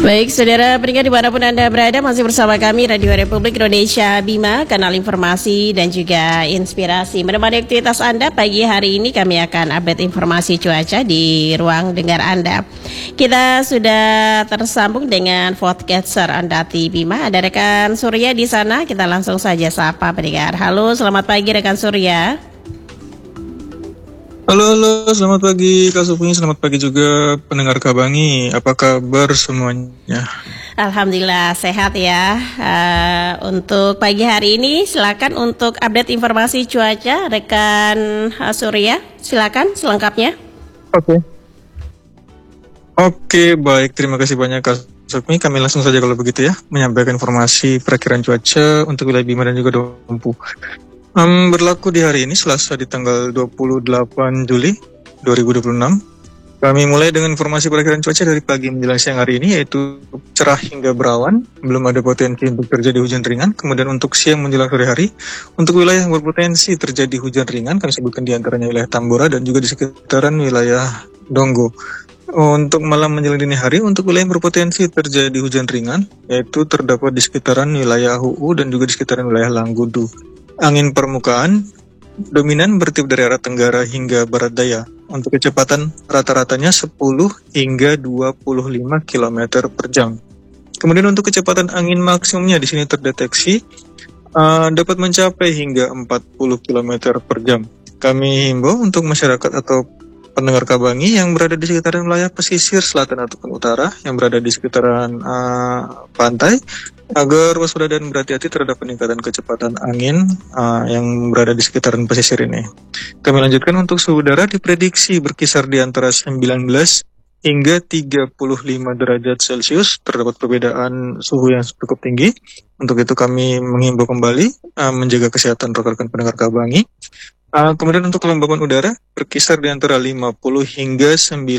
Baik, saudara pendengar dimanapun Anda berada, masih bersama kami Radio Republik Indonesia Bima, kanal informasi dan juga inspirasi. Menemani aktivitas Anda pagi hari ini, kami akan update informasi cuaca di ruang dengar Anda. Kita sudah tersambung dengan podcaster Andati Bima. Ada rekan Surya di sana, kita langsung saja sapa pendengar. Halo, selamat pagi rekan Surya. Halo, selamat pagi Kak Supini, selamat pagi juga pendengar Kabangi. Apa kabar semuanya? Alhamdulillah sehat ya. Untuk pagi hari ini silakan untuk update informasi cuaca rekan Surya. Silakan selengkapnya. Oke, baik. Terima kasih banyak Kak Supini. Kami langsung saja kalau begitu ya, menyampaikan informasi perakiraan cuaca untuk wilayah Bima dan juga Dompu. Berlaku di hari ini Selasa di tanggal 28 Juli 2026. Kami mulai dengan informasi perakiraan cuaca dari pagi menjelang siang hari ini, yaitu cerah hingga berawan, belum ada potensi untuk terjadi hujan ringan. Kemudian untuk siang menjelang sore hari, untuk wilayah yang berpotensi terjadi hujan ringan, kami sebutkan di antaranya wilayah Tambora dan juga di sekitaran wilayah Donggo. Untuk malam menjelang dini hari, untuk wilayah yang berpotensi terjadi hujan ringan, yaitu terdapat di sekitaran wilayah HUU dan juga di sekitaran wilayah Langgudu. Angin permukaan dominan bertiup dari arah tenggara hingga barat daya. Untuk kecepatan rata-ratanya 10 hingga 25 km per jam. Kemudian untuk kecepatan angin maksimumnya di sini terdeteksi dapat mencapai hingga 40 km per jam. Kami himbau untuk masyarakat atau pendengar Kabangi yang berada di sekitaran wilayah pesisir selatan ataupun utara, yang berada di sekitaran pantai, agar waspada dan berhati-hati terhadap peningkatan kecepatan angin yang berada di sekitaran pesisir ini. Kami lanjutkan untuk suhu udara diprediksi berkisar di antara 19 hingga 35 derajat Celcius. Terdapat perbedaan suhu yang cukup tinggi. Untuk itu kami menghimbau kembali menjaga kesehatan rekan-rekan pendengar Kabangi. Kemudian untuk kelembaban udara berkisar di antara 50 hingga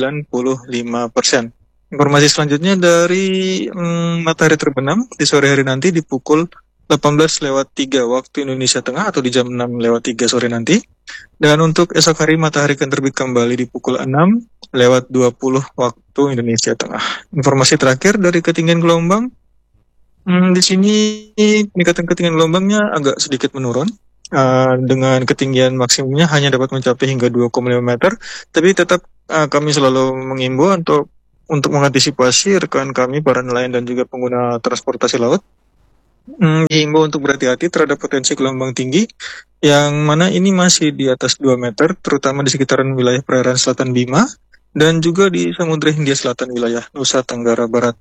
95%. Informasi selanjutnya dari matahari terbenam di sore hari nanti di pukul 18:03 waktu Indonesia Tengah atau di jam 6:03 sore nanti. Dan untuk esok hari matahari akan terbit kembali di pukul 6:20 waktu Indonesia Tengah. Informasi terakhir dari ketinggian gelombang, di sini peningkatan ketinggian gelombangnya agak sedikit menurun. Dengan ketinggian maksimumnya hanya dapat mencapai hingga 2,5 meter, tapi tetap kami selalu mengimbau untuk mengantisipasi rekan kami para nelayan dan juga pengguna transportasi laut diimbau untuk berhati-hati terhadap potensi gelombang tinggi yang mana ini masih di atas 2 meter, terutama di sekitaran wilayah perairan selatan Bima dan juga di Samudra Hindia Selatan wilayah Nusa Tenggara Barat.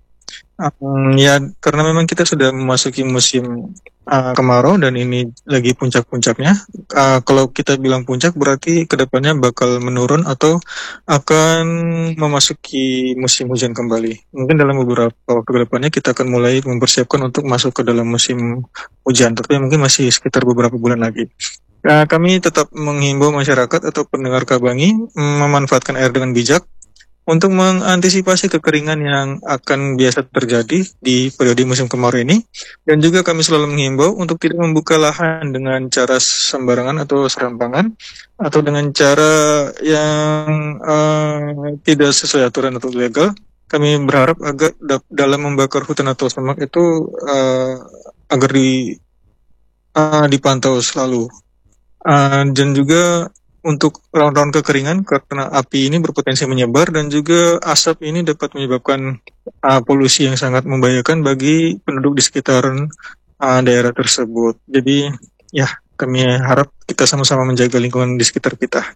Ya, karena memang kita sudah memasuki musim kemarau dan ini lagi puncak-puncaknya. Kalau kita bilang puncak berarti kedepannya bakal menurun atau akan memasuki musim hujan kembali. Mungkin dalam beberapa waktu kedepannya kita akan mulai mempersiapkan untuk masuk ke dalam musim hujan, tapi mungkin masih sekitar beberapa bulan lagi. Kami tetap menghimbau masyarakat atau pendengar Kabangi memanfaatkan air dengan bijak untuk mengantisipasi kekeringan yang akan biasa terjadi di periode musim kemarau ini. Dan juga kami selalu menghimbau untuk tidak membuka lahan dengan cara sembarangan atau serampangan, atau dengan cara yang tidak sesuai aturan atau legal. Kami berharap agar dalam membakar hutan atau semak itu agar dipantau selalu. Dan juga untuk rawan-rawan kekeringan karena api ini berpotensi menyebar dan juga asap ini dapat menyebabkan polusi yang sangat membahayakan bagi penduduk di sekitaran daerah tersebut. Jadi ya, kami harap kita sama-sama menjaga lingkungan di sekitar kita.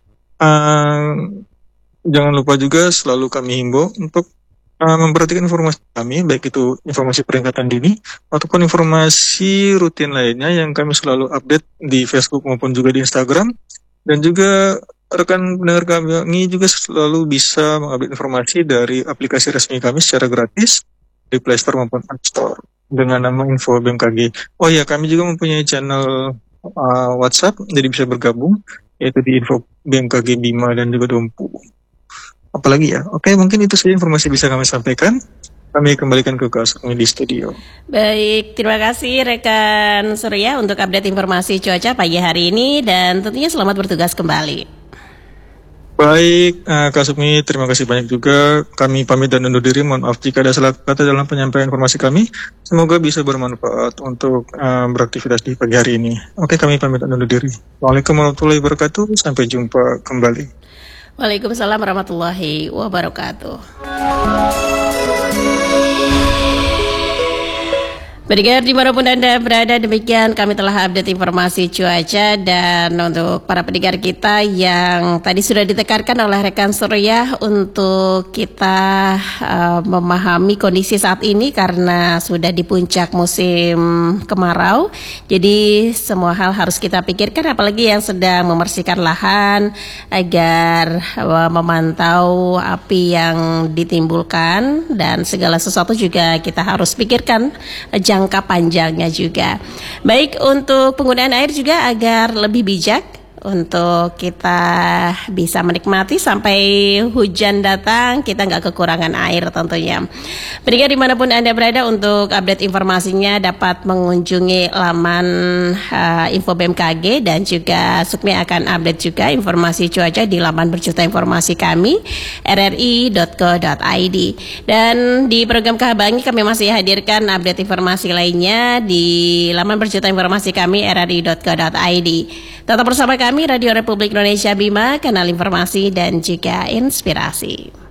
Jangan lupa juga selalu kami himbau untuk memperhatikan informasi kami, baik itu informasi peringatan dini ataupun informasi rutin lainnya yang kami selalu update di Facebook maupun juga di Instagram. Dan juga rekan pendengar kami juga selalu bisa mengupdate informasi dari aplikasi resmi kami secara gratis di Play Store maupun App Store dengan nama Info BMKG. Oh ya, kami juga mempunyai channel WhatsApp, jadi bisa bergabung, yaitu di Info BMKG Bima dan juga Dompu. Apalagi ya? Oke, mungkin itu saja informasi bisa kami sampaikan. Kami kembalikan ke kami di studio. Baik, terima kasih rekan Surya untuk update informasi cuaca pagi hari ini dan tentunya selamat bertugas kembali. Baik, Kak Sukmi, terima kasih banyak juga. Kami pamit dan undur diri. Mohon maaf jika ada salah kata dalam penyampaian informasi kami. Semoga bisa bermanfaat untuk beraktivitas di pagi hari ini. Oke, kami pamit dan undur diri. Waalaikumsalam warahmatullahi wabarakatuh. Sampai jumpa kembali. Waalaikumsalam warahmatullahi wabarakatuh. Pendengar dimanapun Anda berada, demikian kami telah update informasi cuaca. Dan untuk para pendengar kita yang tadi sudah ditekankan oleh rekan Surya untuk kita memahami kondisi saat ini karena sudah di puncak musim kemarau. Jadi semua hal harus kita pikirkan, apalagi yang sedang membersihkan lahan agar memantau api yang ditimbulkan, dan segala sesuatu juga kita harus pikirkan jangka panjangnya juga. Baik, untuk penggunaan air juga agar lebih bijak untuk kita bisa menikmati sampai hujan datang, kita nggak kekurangan air tentunya. Pendengar dimanapun Anda berada, untuk update informasinya dapat mengunjungi laman info BMKG, dan juga Sukmi akan update juga informasi cuaca di laman berjuta informasi kami rri.co.id. Dan di program Kehabangi kami masih hadirkan update informasi lainnya di laman berjuta informasi kami rri.co.id. Tetap bersama kami Radio Republik Indonesia Bima, kanal informasi dan juga inspirasi.